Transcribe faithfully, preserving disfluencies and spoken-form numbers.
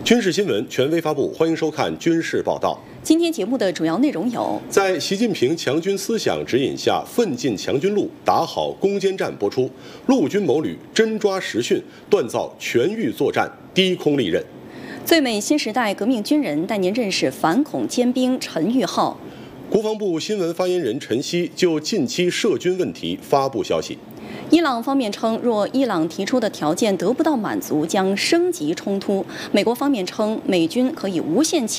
军事新闻权威发布，欢迎收看《军事报道》。 今天节目的主要内容有： 在习近平强军思想指引下，奋进强军路，打好攻坚战播出。陆军某旅真抓实训，锻造全域作战，低空利刃。 最美新时代革命军人带您认识反恐尖兵陈玉浩。 国防部新闻发言人陈希就近期涉军问题发布消息。 伊朗方面称，若伊朗提出的条件得不到满足，将升级冲突。美国方面称，美军可以无限期